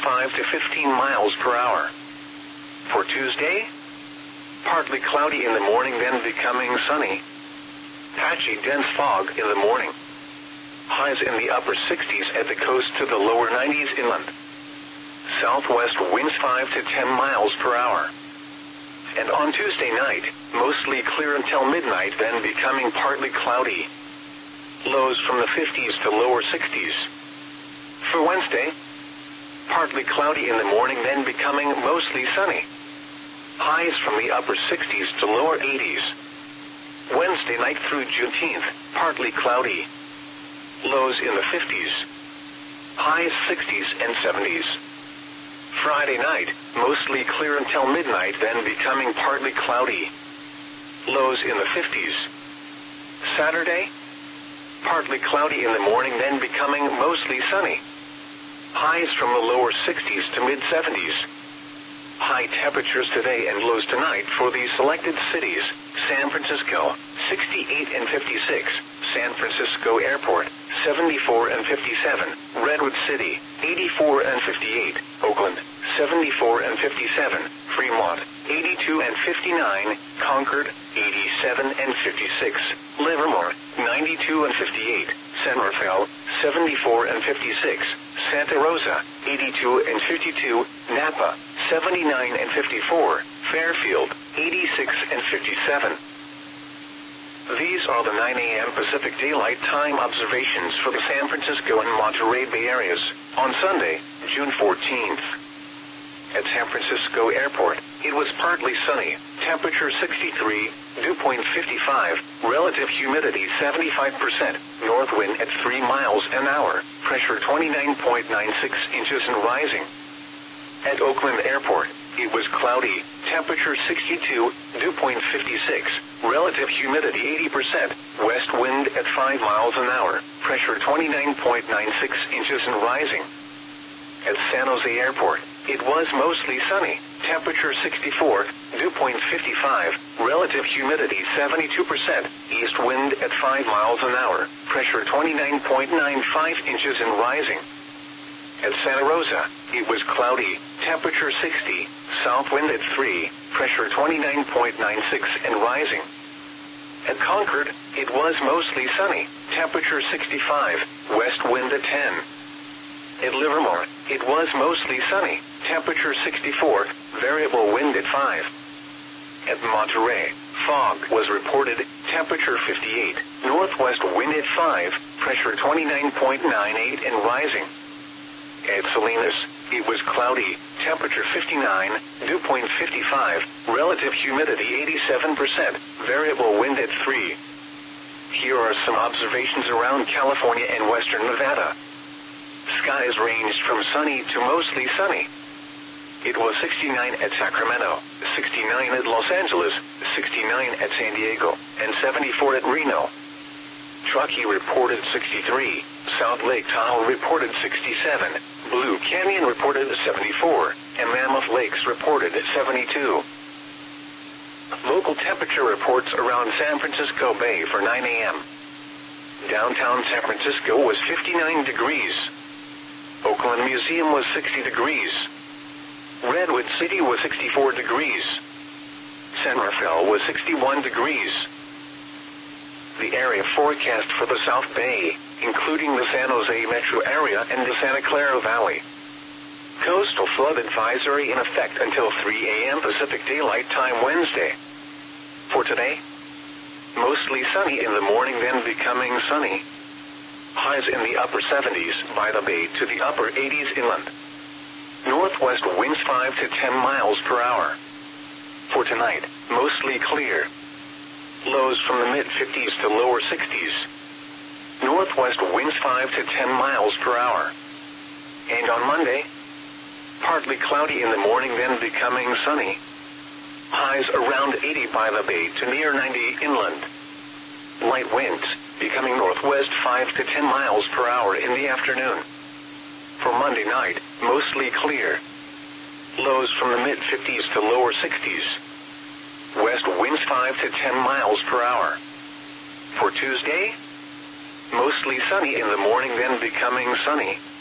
5 to 15 miles per hour. For Tuesday, partly cloudy in the morning, then becoming sunny. Patchy dense fog in the morning. Highs in the upper 60s at the coast to the lower 90s inland. Southwest winds 5 to 10 miles per hour. And on Tuesday night, mostly clear until midnight, then becoming partly cloudy. Lows from the 50s to lower 60s. For Wednesday, partly cloudy in the morning, then becoming mostly sunny. Highs from the upper 60s to lower 80s. Wednesday night through Juneteenth, partly cloudy. Lows in the 50s. Highs 60s and 70s. Friday night, mostly clear until midnight, then becoming partly cloudy. Lows in the 50s. Saturday, partly cloudy in the morning, then becoming mostly sunny. Highs from the lower 60s to mid-70s. High temperatures today and lows tonight for the selected cities: San Francisco, 68 and 56, San Francisco Airport, 74 and 57, Redwood City, 84 and 58, Oakland, 74 and 57, Fremont, 82 and 59, Concord, 87 and 56, Livermore, 92 and 58, San Rafael, 74 and 56, Santa Rosa, 82 and 52, Napa, 79 and 54, Fairfield, 86 and 57. These are the 9 a.m. Pacific Daylight Time observations for the San Francisco and Monterey Bay areas on Sunday, June 14th. At San Francisco Airport, it was partly sunny, temperature 63, dew point 55, relative humidity 75%, north wind at 3 miles an hour, pressure 29.96 inches and rising. At Oakland Airport, it was cloudy, temperature 62, dew point 56, relative humidity 80%, west wind at 5 miles an hour, pressure 29.96 inches and rising. At San Jose Airport, it was mostly sunny, temperature 64, dew point 55, relative humidity 72%, east wind at 5 miles an hour, pressure 29.95 inches and rising. At Santa Rosa, it was cloudy, temperature 60, south wind at 3, pressure 29.96 and rising. At Concord, it was mostly sunny, temperature 65, west wind at 10. At Livermore, it was mostly sunny, temperature 64, variable wind at 5. At Monterey, fog was reported, temperature 58, northwest wind at 5, pressure 29.98 and rising. At Salinas, it was cloudy, temperature 59, dew point 55, relative humidity 87%, variable wind at 3. Here are some observations around California and western Nevada. Skies ranged from sunny to mostly sunny. It was 69 at Sacramento, 69 at Los Angeles, 69 at San Diego, and 74 at Reno. Truckee reported 63, South Lake Tahoe reported 67, Blue Canyon reported 74, and Mammoth Lakes reported 72. Local temperature reports around San Francisco Bay for 9 a.m. Downtown San Francisco was 59 degrees. Oakland Museum was 60 degrees. Redwood City was 64 degrees. San Rafael was 61 degrees. The area forecast for the South Bay, including the San Jose metro area and the Santa Clara Valley. Coastal flood advisory in effect until 3 a.m. Pacific Daylight Time Wednesday. For today, mostly sunny in the morning, then becoming sunny. Highs in the upper 70s by the bay to the upper 80s inland. Northwest winds 5 to 10 miles per hour. For tonight, mostly clear. Lows from the mid-50s to lower 60s. Northwest winds 5 to 10 miles per hour. And on Monday, partly cloudy in the morning, then becoming sunny. Highs around 80 by the bay to near 90 inland. Light winds, becoming northwest 5 to 10 miles per hour in the afternoon. For Monday night, mostly clear. Lows from the mid-50s to lower 60s. West winds 5 to 10 miles per hour. For Tuesday, mostly sunny in the morning, then becoming sunny.